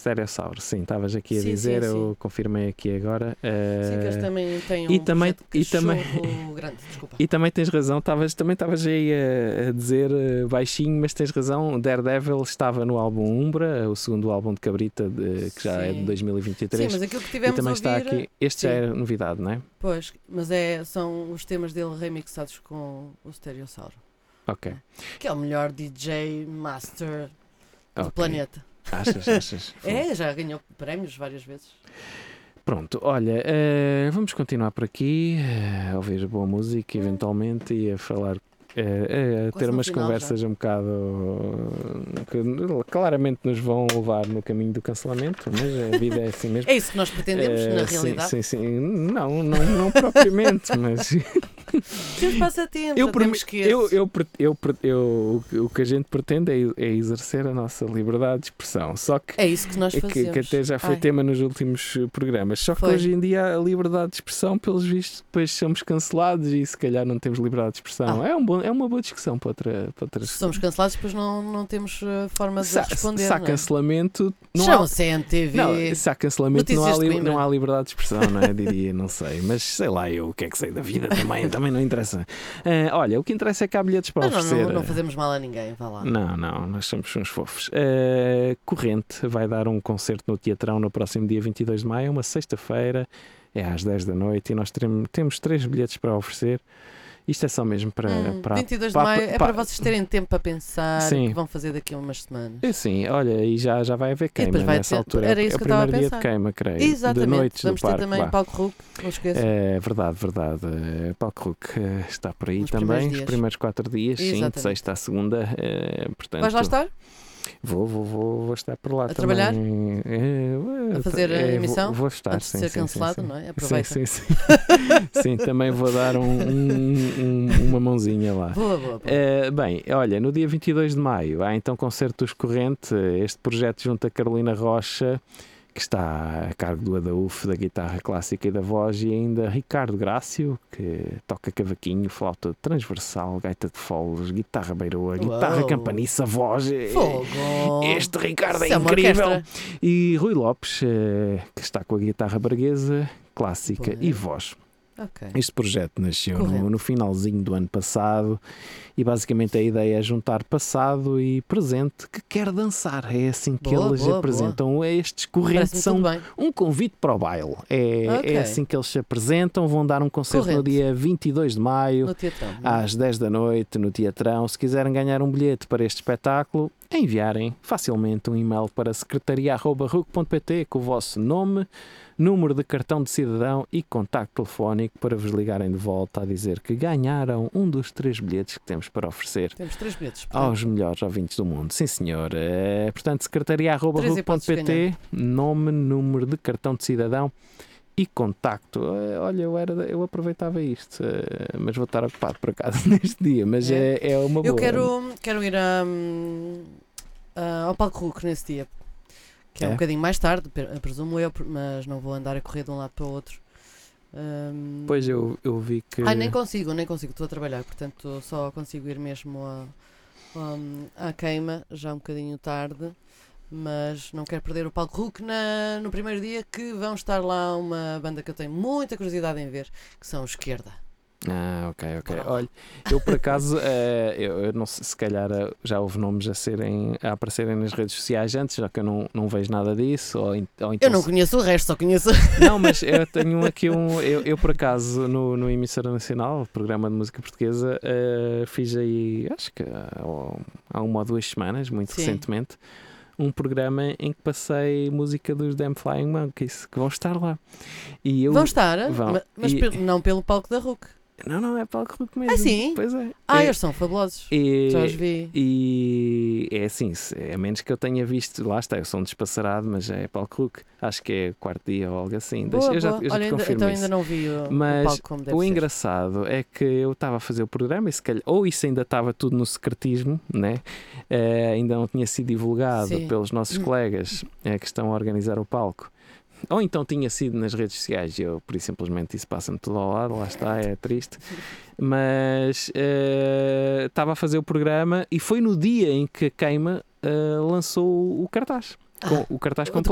Stereossauro, sim, estavas aqui a Sim, dizer, sim, sim. eu confirmei aqui agora. Sim, que eles também têm e um também- projeto e também- cachorro grande, desculpa. E também tens razão, também estavas aí a dizer baixinho, mas tens razão, Daredevil estava no álbum Umbra, o segundo álbum de Cabrita, que já é de Sim. 2023. Sim, mas aquilo que E tivemos a também ouvir... está aqui, este já Sim. é novidade, não é? Pois, mas são os temas dele remixados com o Stereossauro. Ok. Que é o melhor DJ Master do Ok. planeta. Achas? Já ganhou prémios várias vezes. Pronto, olha, vamos continuar por aqui, a ouvir boa música eventualmente e a falar, a Quase ter no umas final conversas um bocado que claramente nos vão levar no caminho do cancelamento, mas a vida é assim mesmo. É isso que nós pretendemos, na Sim, realidade. sim. Não propriamente, mas Temos passatempos, eu, já temos que... o que a gente pretende é exercer a nossa liberdade de expressão. Só que É isso que nós fazemos. que até já foi tema nos últimos programas. Só que Foi. hoje em dia a liberdade de expressão, pelos vistos, depois somos cancelados e se calhar não temos liberdade de expressão. É uma boa discussão para outras. Se somos cancelados, depois não temos forma de responder. Se há não é? cancelamento, não há. Chama CNTV. Não, se há cancelamento, Notícias de Coimbra. não há liberdade de expressão, não é? Diria, não sei. Mas sei lá, eu o que é que sei da vida também não interessa. Olha, o que interessa é que há bilhetes para Mas oferecer. não fazemos mal a ninguém, vá lá. Não, nós somos uns fofos. Corrente vai dar um concerto no Teatrão no próximo dia 22 de maio, uma sexta-feira, é às 10 da noite e nós temos 3 bilhetes para oferecer. Isto é só mesmo para 22 de maio é para vocês terem tempo para pensar Sim. o que vão fazer daqui a umas semanas. Sim, olha, e já vai haver queima depois vai nessa ter- altura. era É isso o que eu estava a primeiro dia de pensar. queima, creio. Exatamente. De noites Vamos do ter parque, também lá. Palco Hulk, não esqueça. É verdade. Palco Hulk está por aí Nos também, primeiros os dias. primeiros 4 dias, sim, de Exatamente. sexta à segunda. Portanto, Vais lá estar? Vou estar por lá A também. trabalhar? A fazer a emissão? Vou estar, Antes de sim, ser sim, cancelado, sim. não é? Aproveita. Sim. Sim, também vou dar uma mãozinha lá. Boa. Bem, olha, no dia 22 de maio há então Concertos Corrente, este projeto junto a Carolina Rocha, que está a cargo do Adaúf, da guitarra clássica e da voz, e ainda Ricardo Grácio, que toca cavaquinho, flauta transversal, gaita de foles, guitarra beiroa, guitarra Uau. campaniça, voz. Fogo! Este Ricardo é Isso uma incrível! orquestra. E Rui Lopes, que está com a guitarra braguesa, clássica Boa. e voz. Ok. Este projeto nasceu Corrente. no finalzinho do ano passado e basicamente a ideia é juntar passado e presente que quer dançar. É assim que Boa, eles boa, apresentam. Estes correntes Parece-me são tudo bem. um convite para o baile. É Ok. assim que eles se apresentam. Vão dar um concerto no Corrente. dia 22 de maio, No teatrão. às 10 da noite, no Teatrão. Se quiserem ganhar um bilhete para este espetáculo, enviarem facilmente um e-mail para secretaria@ruc.pt com o vosso nome, número de cartão de cidadão e contacto telefónico para vos ligarem de volta a dizer que ganharam um dos 3 bilhetes que temos para oferecer Temos 3 bilhetes. aos melhores ouvintes do mundo. Sim, senhor. Portanto, Três hipóteses de secretaria@ruc.pt, nome, número de cartão de cidadão e contacto. Olha, eu aproveitava isto, mas vou estar ocupado por acaso neste dia, mas é uma boa. Eu quero ir ao Palco Hulk nesse dia. Que é um bocadinho mais tarde, presumo eu, mas não vou andar a correr de um lado para o outro. Pois eu vi que... Nem consigo, estou a trabalhar, portanto só consigo ir mesmo à queima, já um bocadinho tarde, mas não quero perder o Palco Hulk no primeiro dia, que vão estar lá uma banda que eu tenho muita curiosidade em ver, que são Esquerda. Ok. Olha, eu por acaso, eu não sei, se calhar já houve nomes a aparecerem nas redes sociais antes, já que eu não vejo nada disso. Ou então Eu não conheço o resto, só conheço. Não, mas eu tenho aqui eu por acaso no Emissora Nacional, programa de música portuguesa, fiz aí, acho que há 1 ou 2 semanas, muito Sim. recentemente, um programa em que passei música dos Damn Flying Monkeys, que vão estar lá. E Vão estar, Vão. mas não pelo palco da RUC. Não é Palco Hulk mesmo. Ah, sim? Pois é. Eles são fabulosos. Já os vi. E é assim, a menos que eu tenha visto, lá está, eu sou um despassarado, mas é Palco Hulk, acho que é o 4º dia ou algo assim. Boa, Eu já boa. te Olha, confirmo então isso. ainda não vi o Mas palco como deve o ser. engraçado é que eu estava a fazer o programa e se calhar, ou isso ainda estava tudo no secretismo, né? Ainda não tinha sido divulgado Sim. pelos nossos colegas que estão a organizar o palco. Ou então tinha sido nas redes sociais, eu por isso simplesmente isso passa-me tudo ao lado, lá está, é triste. Mas estava a fazer o programa e foi no dia em que a Queima lançou o cartaz. O cartaz completo.